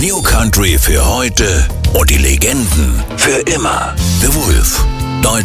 New Country für heute und die Legenden für immer. The Wolf.